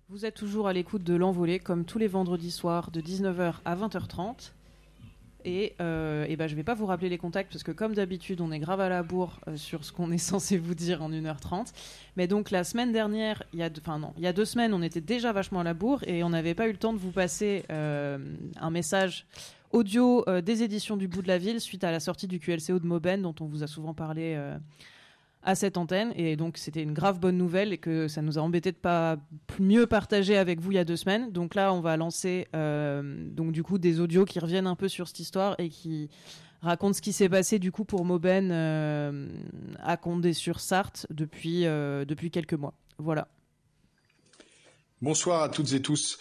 Vous êtes toujours à l'écoute de l'Envolée, comme tous les vendredis soirs, de 19h à 20h30. Et ben, je vais pas vous rappeler les contacts, parce que comme d'habitude, on est grave à la bourre sur ce qu'on est censé vous dire en 1h30. Mais donc, la semaine dernière, il y a 2 semaines, on était déjà vachement à la bourre, et on n'avait pas eu le temps de vous passer un message audio des éditions du Bout de la Ville, suite à la sortie du QLCO de Mauben, dont on vous a souvent parlé à cette antenne, et donc c'était une grave bonne nouvelle et que ça nous a embêté de pas mieux partager avec vous il y a 2 semaines. Donc là, on va lancer donc du coup des audios qui reviennent un peu sur cette histoire et qui racontent ce qui s'est passé du coup pour Mauben à Condé-sur-Sarthe depuis quelques mois. Voilà. Bonsoir à toutes et tous.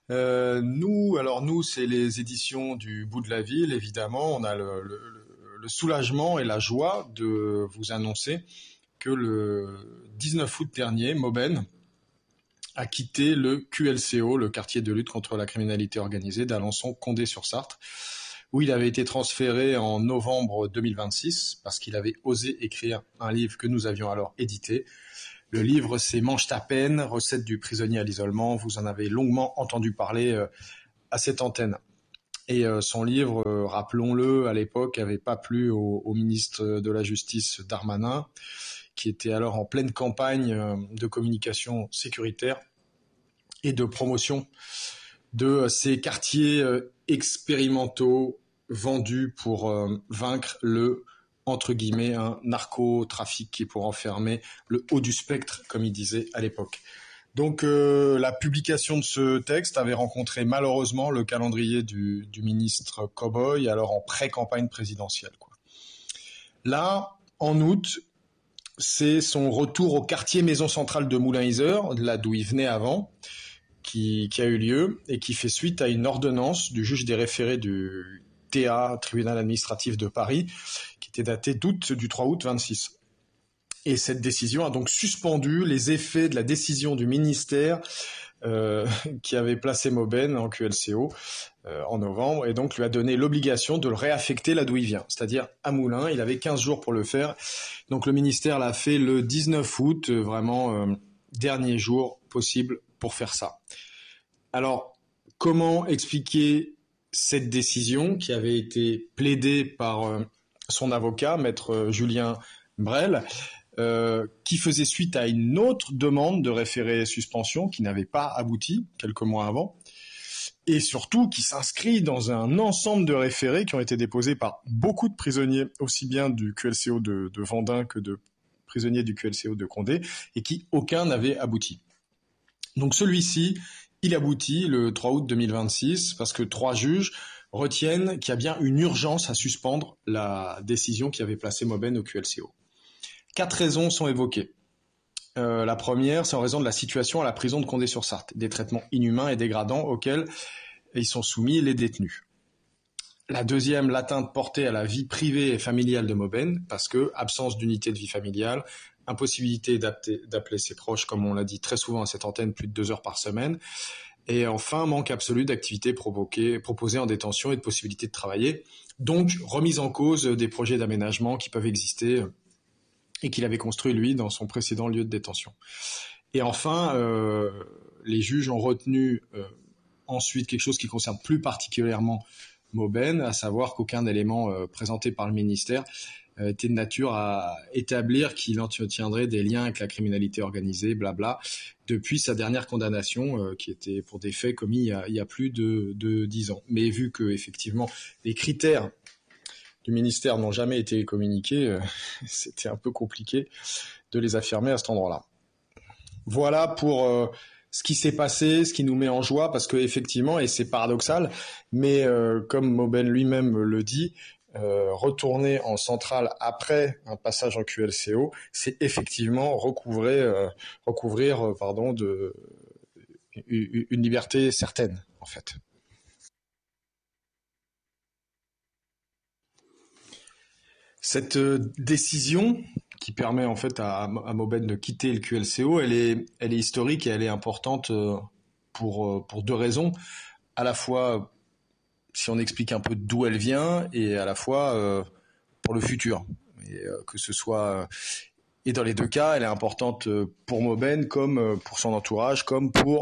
Nous, c'est les éditions du Bout de la Ville, évidemment. On a le soulagement et la joie de vous annoncer que le 19 août dernier, Mauben a quitté le QLCO, le quartier de lutte contre la criminalité organisée d'Alençon Condé-sur-Sarthe, où il avait été transféré en novembre 2026 parce qu'il avait osé écrire un livre que nous avions alors édité. Le livre, c'est Mange ta peine, recette du prisonnier à l'isolement. Vous en avez longuement entendu parler à cette antenne. Et son livre, rappelons-le, à l'époque, n'avait pas plu au ministre de la Justice Darmanin, qui était alors en pleine campagne de communication sécuritaire et de promotion de ces quartiers expérimentaux vendus pour vaincre le, entre guillemets, un narcotrafic qui est pour enfermer le haut du spectre, comme il disait à l'époque. Donc la publication de ce texte avait rencontré malheureusement le calendrier du ministre Cowboy, alors en pré-campagne présidentielle, quoi. Là, en août, c'est son retour au quartier maison centrale de Moulins-Yzeure, là d'où il venait avant, qui a eu lieu et qui fait suite à une ordonnance du juge des référés du TA, tribunal administratif de Paris, qui était datée du 3 août 26. Et cette décision a donc suspendu les effets de la décision du ministère qui avait placé Mauben en QLCO en novembre, et donc lui a donné l'obligation de le réaffecter là d'où il vient, c'est-à-dire à Moulins. Il avait 15 jours pour le faire. Donc le ministère l'a fait le 19 août, vraiment dernier jour possible pour faire ça. Alors, comment expliquer cette décision qui avait été plaidée par son avocat, maître Julien Brel, qui faisait suite à une autre demande de référé suspension qui n'avait pas abouti quelques mois avant, et surtout qui s'inscrit dans un ensemble de référés qui ont été déposés par beaucoup de prisonniers, aussi bien du QLCO de Vendin que de prisonniers du QLCO de Condé, et qui aucun n'avait abouti. Donc celui-ci, il aboutit le 3 août 2026 parce que 3 juges retiennent qu'il y a bien une urgence à suspendre la décision qui avait placé Mauben au QLCO. 4 raisons sont évoquées. La première, c'est en raison de la situation à la prison de Condé-sur-Sarthe, des traitements inhumains et dégradants auxquels ils sont soumis les détenus. La deuxième, l'atteinte portée à la vie privée et familiale de Mauben, parce que absence d'unité de vie familiale, impossibilité d'appeler ses proches, comme on l'a dit très souvent à cette antenne, plus de 2 heures par semaine, et enfin, manque absolu d'activités proposées en détention et de possibilité de travailler, donc remise en cause des projets d'aménagement qui peuvent exister et qu'il avait construit, lui, dans son précédent lieu de détention. Et enfin, les juges ont retenu ensuite quelque chose qui concerne plus particulièrement Mauben, à savoir qu'aucun élément présenté par le ministère était de nature à établir qu'il entretiendrait des liens avec la criminalité organisée, blabla, depuis sa dernière condamnation, qui était pour des faits commis il y a plus de 10 ans. Mais vu que, effectivement, les critères du ministère n'ont jamais été communiqués, c'était un peu compliqué de les affirmer à cet endroit-là. Voilà pour ce qui s'est passé, ce qui nous met en joie, parce que effectivement, et c'est paradoxal, mais comme Mauben lui-même le dit, retourner en centrale après un passage en QLCO, c'est effectivement recouvrir une liberté certaine, en fait. Cette décision qui permet en fait à Mauben de quitter le QLCO, elle est historique et elle est importante pour 2 raisons. À la fois, si on explique un peu d'où elle vient, et à la fois pour le futur. Et que ce soit, et dans les 2 cas, elle est importante pour Mauben, comme pour son entourage, comme pour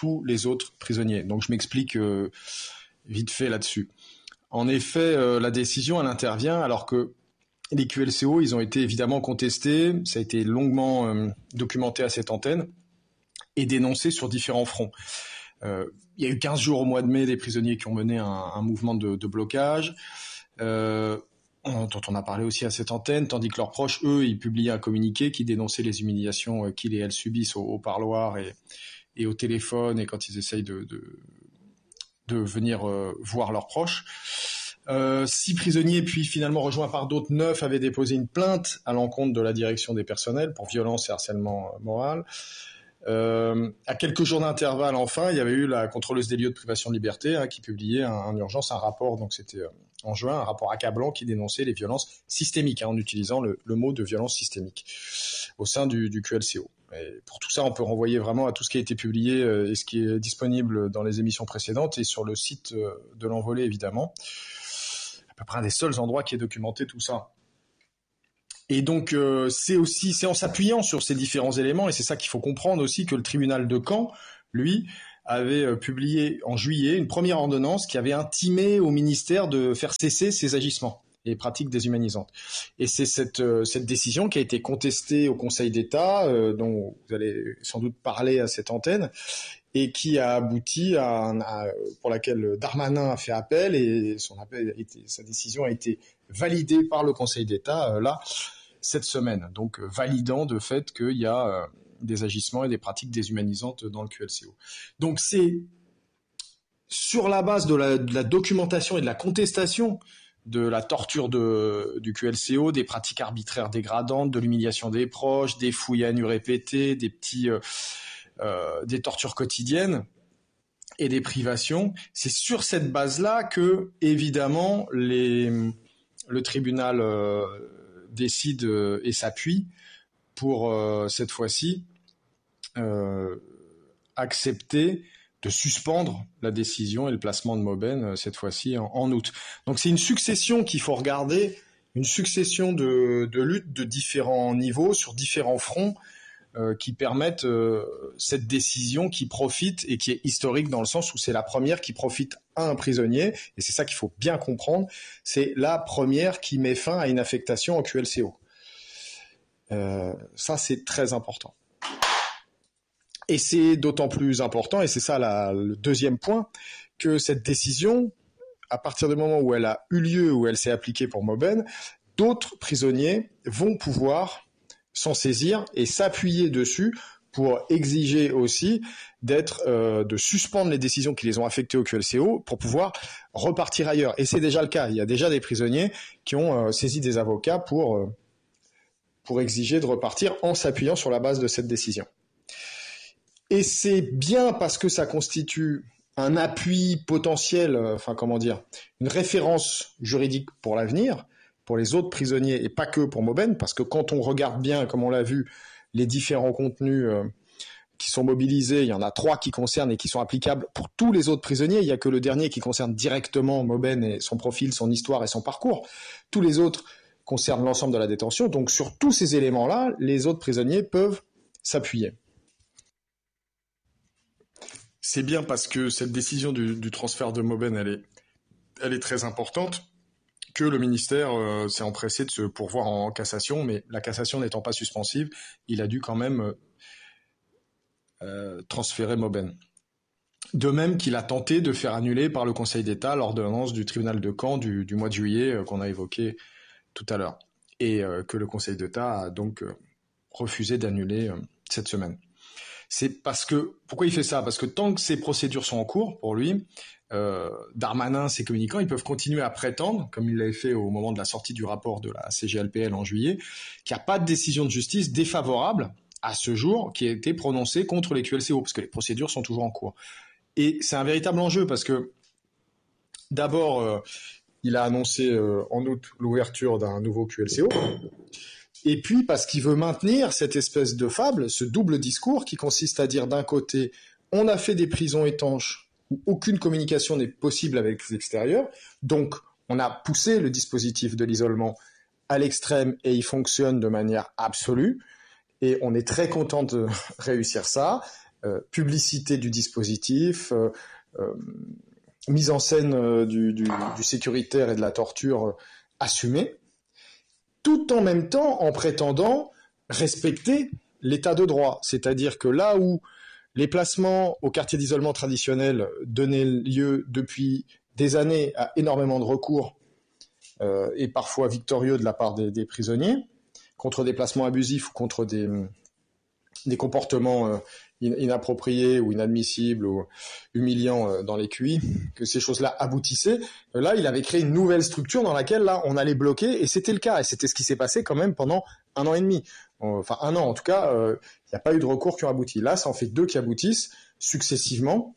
tous les autres prisonniers. Donc je m'explique vite fait là-dessus. En effet, la décision, elle intervient alors que les QLCO, ils ont été évidemment contestés, ça a été longuement documenté à cette antenne et dénoncé sur différents fronts. Il y a eu 15 jours au mois de mai des prisonniers qui ont mené un mouvement de blocage, dont on a parlé aussi à cette antenne, tandis que leurs proches, eux, ils publiaient un communiqué qui dénonçait les humiliations qu'ils et elles subissent au parloir et au téléphone et quand ils essayent de venir voir leurs proches. 6 prisonniers, puis finalement rejoints par d'autres 9, avaient déposé une plainte à l'encontre de la direction des personnels pour violence et harcèlement moral. À quelques jours d'intervalle, enfin, il y avait eu la contrôleuse des lieux de privation de liberté qui publiait en urgence un rapport, donc c'était en juin, un rapport accablant qui dénonçait les violences systémiques, en utilisant le mot de violence systémique au sein du QLCO. Et pour tout ça, on peut renvoyer vraiment à tout ce qui a été publié et ce qui est disponible dans les émissions précédentes et sur le site de l'Envolée, évidemment. À peu près un des seuls endroits qui est documenté tout ça. Et donc, c'est en s'appuyant sur ces différents éléments, et c'est ça qu'il faut comprendre aussi, que le tribunal de Caen, lui, avait publié en juillet une première ordonnance qui avait intimé au ministère de faire cesser ces agissements et pratiques déshumanisantes. Et c'est cette décision qui a été contestée au Conseil d'État, dont vous allez sans doute parler à cette antenne, et qui a abouti pour laquelle Darmanin a fait appel, et sa décision a été validée par le Conseil d'État cette semaine. Donc validant de fait qu'il y a des agissements et des pratiques déshumanisantes dans le QLCO. Donc c'est sur la base de la documentation et de la contestation de la torture du QLCO, des pratiques arbitraires dégradantes, de l'humiliation des proches, des fouilles à nu répétées, des tortures quotidiennes et des privations. C'est sur cette base-là que, évidemment, le tribunal décide et s'appuie pour, cette fois-ci, accepter de suspendre la décision et le placement de Mauben, cette fois-ci en août. Donc c'est une succession qu'il faut regarder, une succession de luttes de différents niveaux, sur différents fronts, qui permettent cette décision qui profite et qui est historique dans le sens où c'est la première qui profite à un prisonnier, et c'est ça qu'il faut bien comprendre, c'est la première qui met fin à une affectation en QLCO. Ça, c'est très important. Et c'est d'autant plus important, et c'est ça le deuxième point, que cette décision, à partir du moment où elle a eu lieu, où elle s'est appliquée pour Mauben, d'autres prisonniers vont pouvoir s'en saisir et s'appuyer dessus pour exiger aussi de suspendre les décisions qui les ont affectés au QLCO pour pouvoir repartir ailleurs. Et c'est déjà le cas. Il y a déjà des prisonniers qui ont saisi des avocats pour exiger de repartir en s'appuyant sur la base de cette décision. Et c'est bien parce que ça constitue un appui potentiel, une référence juridique pour l'avenir, pour les autres prisonniers et pas que pour Mauben, parce que quand on regarde bien, comme on l'a vu, les différents contenus qui sont mobilisés, il y en a 3 qui concernent et qui sont applicables pour tous les autres prisonniers. Il n'y a que le dernier qui concerne directement Mauben et son profil, son histoire et son parcours. Tous les autres concernent l'ensemble de la détention. Donc sur tous ces éléments-là, les autres prisonniers peuvent s'appuyer. C'est bien parce que cette décision du transfert de Mauben, elle est très importante, que le ministère s'est empressé de se pourvoir en cassation, mais la cassation n'étant pas suspensive, il a dû quand même transférer Mauben. De même qu'il a tenté de faire annuler par le Conseil d'État l'ordonnance du tribunal de Caen du mois de juillet qu'on a évoqué tout à l'heure, et que le Conseil d'État a donc refusé d'annuler cette semaine. Pourquoi il fait ça ? Parce que tant que ces procédures sont en cours pour lui, Darmanin, ses communicants, ils peuvent continuer à prétendre, comme il l'avait fait au moment de la sortie du rapport de la CGLPL en juillet, qu'il n'y a pas de décision de justice défavorable à ce jour qui a été prononcée contre les QLCO, parce que les procédures sont toujours en cours. Et c'est un véritable enjeu, parce que d'abord, il a annoncé en août l'ouverture d'un nouveau QLCO, et puis parce qu'il veut maintenir cette espèce de fable, ce double discours qui consiste à dire d'un côté, on a fait des prisons étanches où aucune communication n'est possible avec l'extérieur, donc on a poussé le dispositif de l'isolement à l'extrême et il fonctionne de manière absolue, et on est très content de réussir ça, publicité du dispositif, mise en scène du sécuritaire et de la torture assumée, tout en même temps en prétendant respecter l'état de droit. C'est-à-dire que là où les placements au quartier d'isolement traditionnel donnaient lieu depuis des années à énormément de recours et parfois victorieux de la part des prisonniers, contre des placements abusifs ou contre des comportements inappropriés ou inadmissibles ou humiliants dans les QI, que ces choses-là aboutissaient. Là, il avait créé une nouvelle structure dans laquelle là, on allait bloquer, et c'était le cas, et c'était ce qui s'est passé quand même pendant 1 an et demi. Enfin, 1 an en tout cas, il n'y a pas eu de recours qui ont abouti. Là, ça en fait 2 qui aboutissent successivement.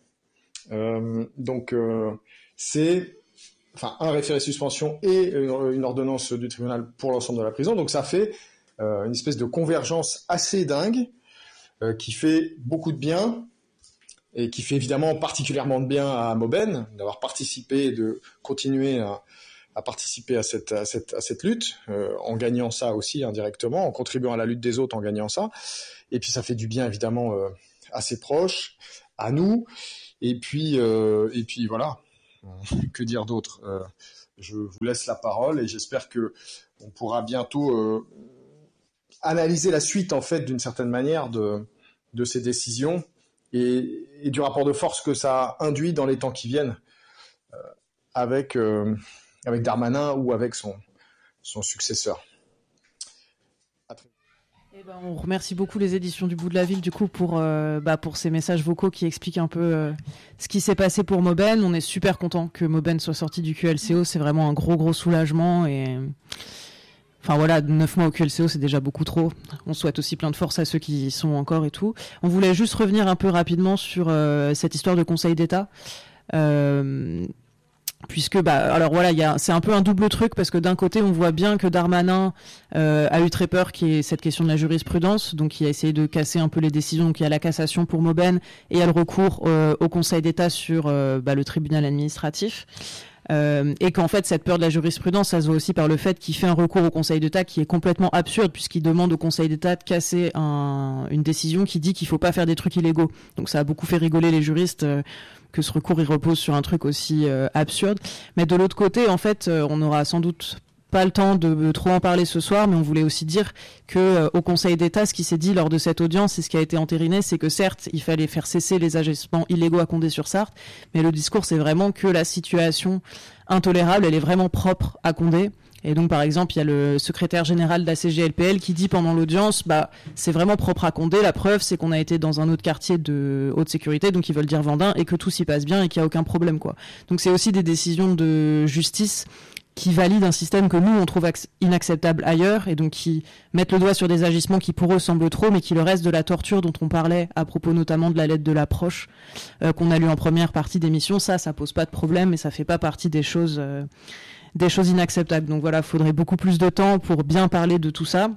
C'est un référé suspension et une ordonnance du tribunal pour l'ensemble de la prison. Donc ça fait une espèce de convergence assez dingue qui fait beaucoup de bien et qui fait évidemment particulièrement de bien à Mauben d'avoir participé et de continuer à participer à cette lutte en gagnant ça aussi indirectement, en contribuant à la lutte des autres en gagnant ça. Et puis ça fait du bien évidemment à ses proches, à nous. Et puis voilà. Que dire d'autre ? Je vous laisse la parole et j'espère que on pourra bientôt analyser la suite en fait d'une certaine manière de ces décisions et du rapport de force que ça induit dans les temps qui viennent avec Darmanin ou avec son successeur. On remercie beaucoup les éditions du Bout de la Ville du coup pour ces messages vocaux qui expliquent un peu ce qui s'est passé pour Mauben. On est super content que Mauben soit sorti du QLCO, c'est vraiment un gros soulagement et 9 mois au QLCO c'est déjà beaucoup trop. On souhaite aussi plein de force à ceux qui y sont encore et tout. On voulait juste revenir un peu rapidement sur cette histoire de Conseil d'État. Puisque c'est un peu un double truc parce que d'un côté on voit bien que Darmanin a eu très peur qu'il y ait cette question de la jurisprudence, donc il a essayé de casser un peu les décisions, donc il y a la cassation pour Mauben et il y a le recours au Conseil d'État sur le tribunal administratif. Et qu'en fait cette peur de la jurisprudence ça se voit aussi par le fait qu'il fait un recours au Conseil d'État qui est complètement absurde puisqu'il demande au Conseil d'État de casser une décision qui dit qu'il faut pas faire des trucs illégaux. Donc ça a beaucoup fait rigoler les juristes que ce recours il repose sur un truc aussi absurde. Mais de l'autre côté en fait on aura sans doute pas le temps de trop en parler ce soir, mais on voulait aussi dire que au Conseil d'État, ce qui s'est dit lors de cette audience et ce qui a été entériné, c'est que certes, il fallait faire cesser les agissements illégaux à Condé-sur-Sarthe, mais le discours, c'est vraiment que la situation intolérable, elle est vraiment propre à Condé. Et donc, par exemple, il y a le secrétaire général de la CGLPL qui dit pendant l'audience, c'est vraiment propre à Condé. La preuve, c'est qu'on a été dans un autre quartier de haute sécurité, donc ils veulent dire Vendin, et que tout s'y passe bien et qu'il n'y a aucun problème, quoi. Donc, c'est aussi des décisions de justice qui valident un système que nous, on trouve inacceptable ailleurs, et donc qui mettent le doigt sur des agissements qui pour eux semblent trop, mais qui le reste de la torture dont on parlait à propos notamment de la lettre de l'approche qu'on a lu en première partie d'émission, ça pose pas de problème et ça fait pas partie des choses inacceptables. Donc voilà, il faudrait beaucoup plus de temps pour bien parler de tout ça.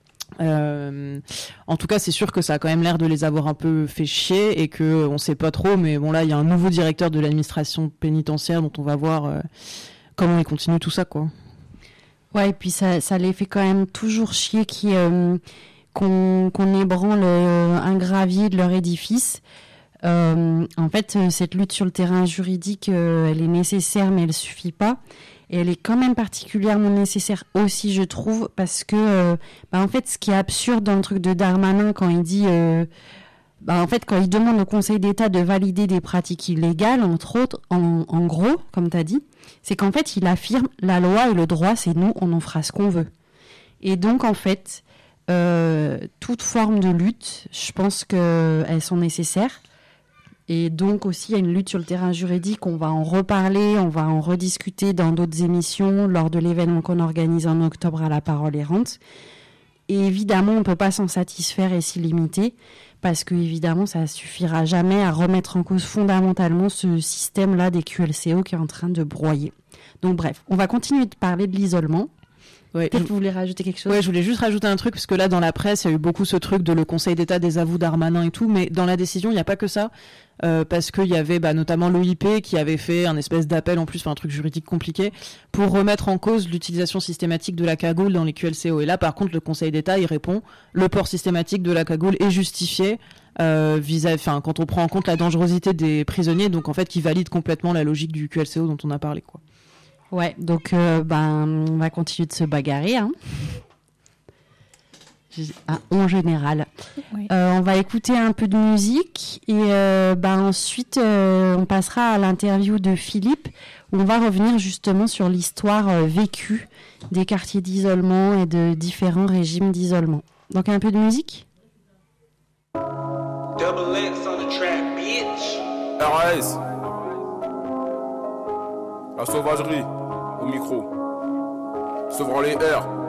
En tout cas, c'est sûr que ça a quand même l'air de les avoir un peu fait chier et que on sait pas trop, mais bon là, il y a un nouveau directeur de l'administration pénitentiaire dont on va voir comment il continue tout ça, quoi. Ouais, et puis ça les fait quand même toujours chier qu'on ébranle un gravier de leur édifice. En fait, cette lutte sur le terrain juridique, elle est nécessaire, mais elle suffit pas. Et elle est quand même particulièrement nécessaire aussi, je trouve, parce que, en fait, ce qui est absurde dans le truc de Darmanin quand il dit... quand il demande au Conseil d'État de valider des pratiques illégales, entre autres, en gros, comme tu as dit, c'est qu'en fait, il affirme la loi et le droit, c'est nous, on en fera ce qu'on veut. Et donc, en fait, toute forme de lutte, je pense qu'elles sont nécessaires. Et donc aussi, il y a une lutte sur le terrain juridique, on va en reparler, on va en rediscuter dans d'autres émissions, lors de l'événement qu'on organise en octobre à La Parole Errante. Et évidemment, on ne peut pas s'en satisfaire et s'y limiter, parce que évidemment, ça suffira jamais à remettre en cause fondamentalement ce système-là des QLCO qui est en train de broyer. Donc bref, on va continuer de parler de l'isolement. Ouais, Peut-être que vous voulez rajouter quelque chose. Ouais, je voulais juste rajouter un truc, parce que là, dans la presse, il y a eu beaucoup ce truc de le Conseil d'État des aveux Darmanin et tout, mais dans la décision, il n'y a pas que ça, parce qu'il y avait notamment l'OIP qui avait fait un espèce d'appel, en plus, un truc juridique compliqué, pour remettre en cause l'utilisation systématique de la cagoule dans les QLCO. Et là, par contre, le Conseil d'État, il répond, le port systématique de la cagoule est justifié quand on prend en compte la dangerosité des prisonniers, donc en fait, qui valide complètement la logique du QLCO dont on a parlé, quoi. Ouais, donc on va continuer de se bagarrer, hein. En général. Oui. On va écouter un peu de musique et ensuite on passera à l'interview de Philippe où on va revenir justement sur l'histoire vécue des quartiers d'isolement et de différents régimes d'isolement. Donc un peu de musique. Double X on the track, bitch. RAS. La sauvagerie au micro. Sauveront les airs.